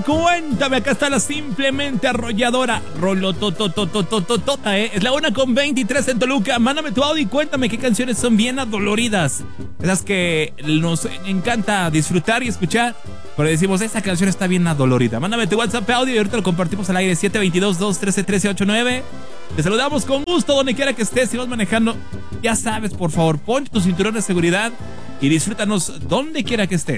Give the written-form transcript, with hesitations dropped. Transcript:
cuéntame, acá está la simplemente arrolladora Rolototototototota, Es la 1:23 en Toluca. Mándame tu audio y cuéntame qué canciones son bien adoloridas. Esas que nos encanta disfrutar y escuchar, pero decimos, esta canción está bien adolorida. Mándame tu WhatsApp audio y ahorita lo compartimos al aire. 722-213-1389. Te saludamos con gusto donde quiera que estés. Si vas manejando, ya sabes, por favor, ponte tu cinturón de seguridad y disfrútanos donde quiera que estés.